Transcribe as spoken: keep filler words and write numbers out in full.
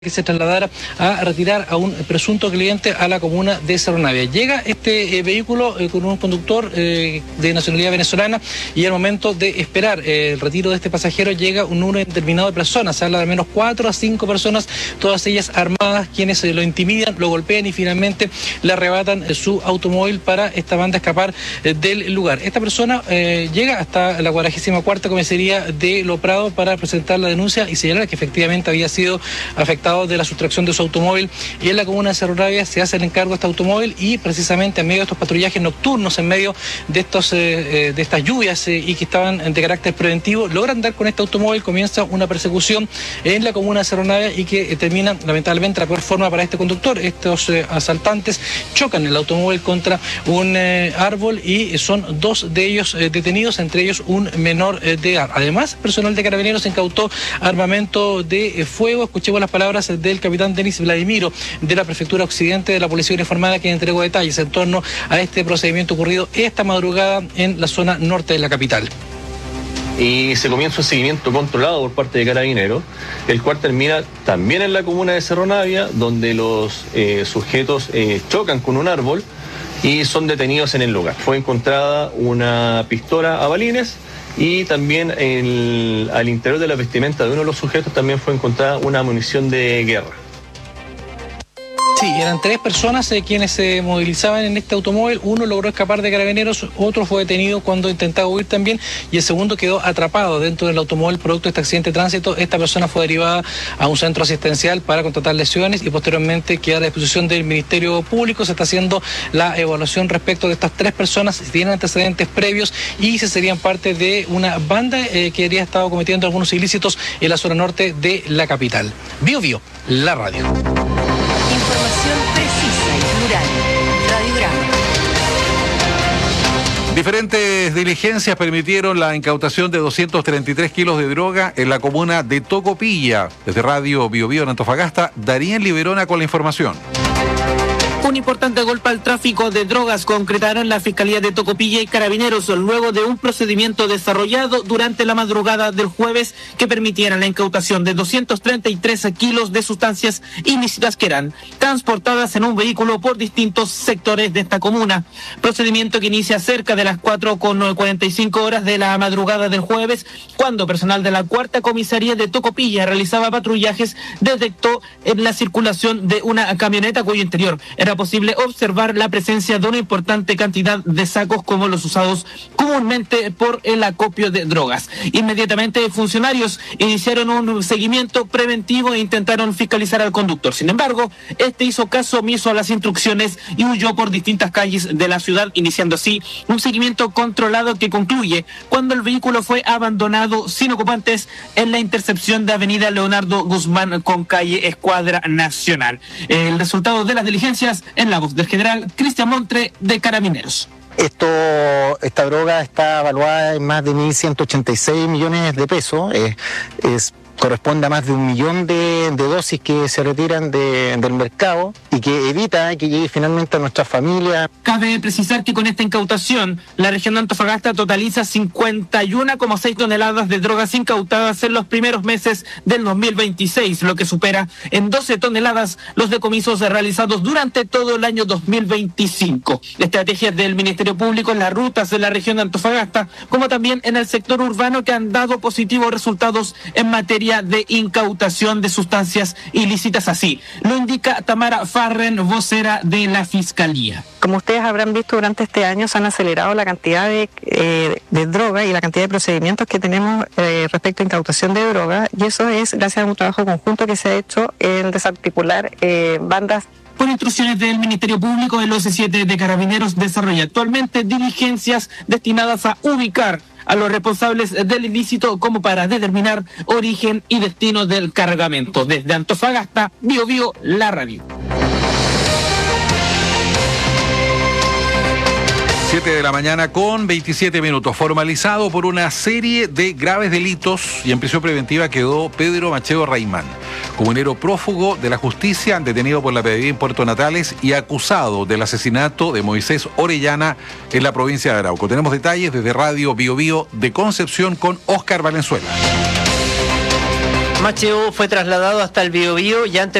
que se trasladara a retirar a un presunto cliente a la comuna de Cerro Navia. Llega este eh, vehículo eh, con un conductor eh, de nacionalidad venezolana y al momento de esperar eh, el retiro de este pasajero llega un número determinado de personas, se habla de al menos cuatro a cinco personas, todas ellas armadas, quienes eh, lo intimidan, lo golpean y finalmente le arrebatan eh, su automóvil para esta banda escapar eh, del lugar. Esta persona eh, llega hasta la cuadragésima cuarta comisaría de Lo Prado para presentar la denuncia y señalar que efectivamente había sido afectado de la sustracción de su automóvil, y en la comuna de Cerro Navia se hace el encargo de este automóvil y precisamente en medio de estos patrullajes nocturnos, en medio de estos eh, eh, de estas lluvias eh, y que estaban de carácter preventivo, logran dar con este automóvil. Comienza una persecución en la comuna de Cerro Navia y que eh, termina lamentablemente la peor forma para este conductor. Estos eh, asaltantes chocan el automóvil contra un eh, árbol y son dos de ellos eh, detenidos, entre ellos un menor eh, de edad. Además, personal de Carabineros incautó armamento de eh, fuego. Escuchemos las palabras del capitán Denis Vladimiro de la Prefectura Occidente de la Policía Uniformada, que entregó detalles en torno a este procedimiento ocurrido esta madrugada en la zona norte de la capital. Y se comienza un seguimiento controlado por parte de Carabineros, el cual termina también en la comuna de Cerro Navia, donde los eh, sujetos eh, chocan con un árbol y son detenidos en el lugar. Fue encontrada una pistola a balines y también el, al interior de la vestimenta de uno de los sujetos también fue encontrada una munición de guerra. Sí, eran tres personas eh, quienes se movilizaban en este automóvil. Uno logró escapar de Carabineros, otro fue detenido cuando intentaba huir también y el segundo quedó atrapado dentro del automóvil producto de este accidente de tránsito. Esta persona fue derivada a un centro asistencial para contratar lesiones y posteriormente quedar a disposición del Ministerio Público. Se está haciendo la evaluación respecto de estas tres personas, si tienen antecedentes previos y si serían parte de una banda eh, que habría estado cometiendo algunos ilícitos en la zona norte de la capital. Bio Bio, la radio. Información precisa y plural. Radiograma. Diferentes diligencias permitieron la incautación de doscientos treinta y tres kilos de droga en la comuna de Tocopilla. Desde Radio Bio Bio en Antofagasta, Darían Liberona con la información. Un importante golpe al tráfico de drogas concretaron la Fiscalía de Tocopilla y Carabineros luego de un procedimiento desarrollado durante la madrugada del jueves que permitiera la incautación de doscientos treinta y tres kilos de sustancias ilícitas que eran transportadas en un vehículo por distintos sectores de esta comuna. Procedimiento que inicia cerca de las cuatro con cuarenta y cinco horas de la madrugada del jueves, cuando personal de la cuarta comisaría de Tocopilla realizaba patrullajes, detectó en la circulación de una camioneta cuyo interior era posible observar la presencia de una importante cantidad de sacos como los usados comúnmente por el acopio de drogas. Inmediatamente funcionarios iniciaron un seguimiento preventivo e intentaron fiscalizar al conductor. Sin embargo, este hizo caso omiso a las instrucciones y huyó por distintas calles de la ciudad, iniciando así un seguimiento controlado que concluye cuando el vehículo fue abandonado sin ocupantes en la intercepción de Avenida Leonardo Guzmán con calle Escuadra Nacional. El resultado de las diligencias en la voz del general Cristian Montre de Carabineros. Esto, esta droga está evaluada en más de mil ciento ochenta y seis millones de pesos. Es, es corresponde a más de un millón de, de dosis que se retiran de, del mercado y que evita que llegue finalmente a nuestra familia. Cabe precisar que con esta incautación, la región de Antofagasta totaliza cincuenta y uno coma seis toneladas de drogas incautadas en los primeros meses del dos mil veintiséis, lo que supera en doce toneladas los decomisos realizados durante todo el año dos mil veinticinco. Estrategias del Ministerio Público en las rutas de la región de Antofagasta, como también en el sector urbano, que han dado positivos resultados en materia de incautación de sustancias ilícitas, así lo indica Tamara Farren, vocera de la Fiscalía. Como ustedes habrán visto, durante este año se han acelerado la cantidad de, eh, de droga y la cantidad de procedimientos que tenemos eh, respecto a incautación de droga, y eso es gracias a un trabajo conjunto que se ha hecho en desarticular eh, bandas. Por instrucciones del Ministerio Público, el O C siete de Carabineros desarrolla actualmente diligencias destinadas a ubicar a los responsables del ilícito como para determinar origen y destino del cargamento. Desde Antofagasta, Bio Bio, la radio. siete de la mañana con veintisiete minutos. Formalizado por una serie de graves delitos y en prisión preventiva quedó Pedro Macheo Raimán, comunero prófugo de la justicia, detenido por la P D I en Puerto Natales y acusado del asesinato de Moisés Orellana en la provincia de Arauco. Tenemos detalles desde Radio Bio Bio de Concepción con Óscar Valenzuela. Macheo fue trasladado hasta el Biobío y ante